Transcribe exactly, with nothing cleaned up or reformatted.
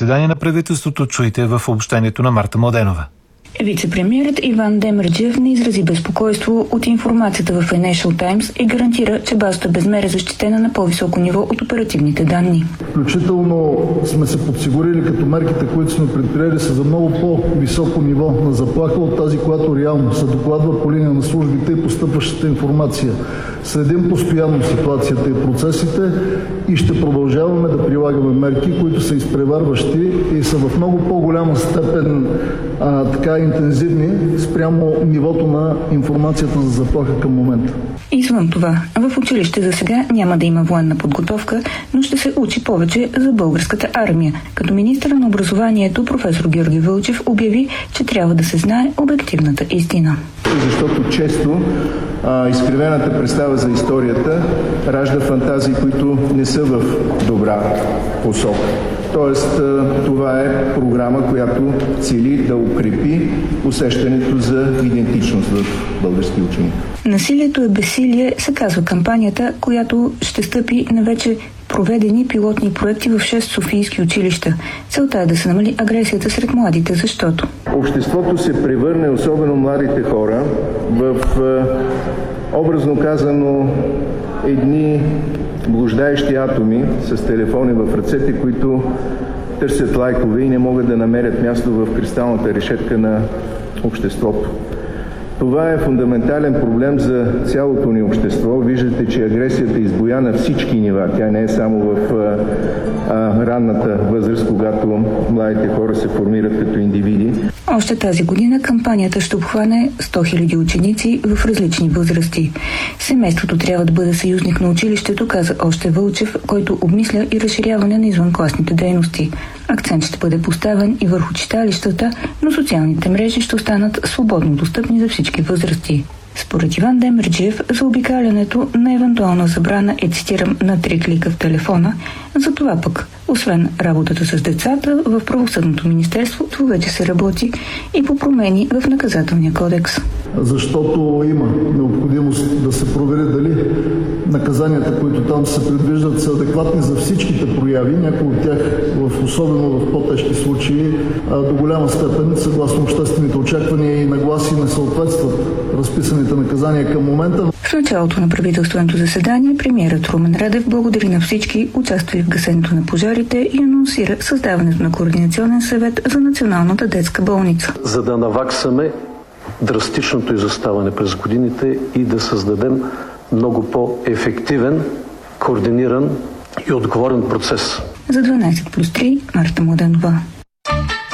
заседание на правителството, чуйте в обобщението на Марта Младенова. Вице-премиерът Иван Демерджиев не изрази безпокойство от информацията в Financial Times и гарантира, че базата Безмер е защитена на по-високо ниво от оперативните данни. Включително сме се подсигурили, като мерките, които сме предприели, са за много по-високо ниво на заплаха от тази, която реално се докладва по линия на службите и постъпващата информация. Следим постоянно ситуацията и процесите и ще продължаваме да прилагаме мерки, които са изпреварващи и са в много по-голяма степен а, така интензивни спрямо нивото на информацията за заплаха към момента. Извън това, в училище за сега няма да има военна подготовка, но ще се учи повече за българската армия. Като министър на образованието професор Георги Вълчев обяви, че трябва да се знае обективната истина. Защото често а, изкривената представа за историята ражда фантазии, които не са в добра посока. Тоест, това е програма, която цели да укрепи усещането за идентичност в български ученик. Насилието е безсилие, се казва кампанията, която ще стъпи на вече проведени пилотни проекти в шест софийски училища. Целта е да се намали агресията сред младите, защото обществото се превърне, особено младите хора, в образно казано едни блуждаещи атоми с телефони в ръцете, които търсят лайкове и не могат да намерят място в кристалната решетка на обществото. Това е фундаментален проблем за цялото ни общество. Виждате, че агресията избуя на всички нива. Тя не е само в а, а, ранната възраст, когато младите хора се формират като индивиди. Още тази година кампанията ще обхване сто хиляди ученици в различни възрасти. Семейството трябва да бъде съюзник на училището, каза още Вълчев, който обмисля и разширяване на извънкласните дейности. Акцент ще бъде поставен и върху читалищата, но социалните мрежи ще останат свободно достъпни за всички възрасти. Според Иван Демерджиев, заобикалянето на евентуална забрана е, цитирам, на три клика в телефона. Затова пък, освен работата с децата, в Правосъдното министерство вече се работи и по промени в наказателния кодекс. Защото има необходимост да се провери дали наказанията, които там се предвиждат, са адекватни за всичките прояви. Някои от тях, в, особено в по-тежки случаи, до голяма степен, съгласно обществените очаквания и нагласи, не съответстват разписаните наказания към момента. В началото на правителственото заседание премиерът Румен Радев благодари на всички, участвали в гасенето на пожарите, и анонсира създаването на Координационен съвет за Националната детска болница. За да наваксаме драстичното изоставане през годините и да създадем много по-ефективен, координиран и отговорен процес. За дванадесет плюс три Марта Младенова.